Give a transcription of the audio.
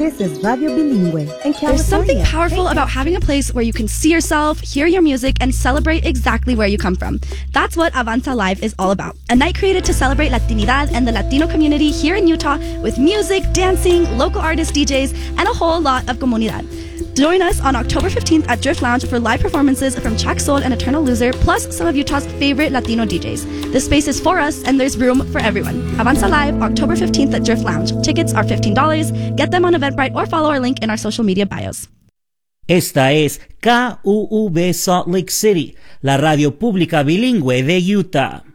This is Radio Bilingüe in California. There's something powerful about having a place where you can see yourself, hear your music, and celebrate exactly where you come from. That's what Avanza Live is all about. A night created to celebrate Latinidad and the Latino community here in Utah with music, dancing, local artists, DJs, and a whole lot of comunidad. Join us on October 15th at Drift Lounge for live performances from Chak Soul and Eternal Loser, plus some of Utah's favorite Latino DJs. This space is for us, and there's room for everyone. Avanza Live, October 15th at Drift Lounge. Tickets are $15. Get them on Eventbrite or follow our link in our social media bios. Esta es KUUB Salt Lake City, la radio pública bilingüe de Utah.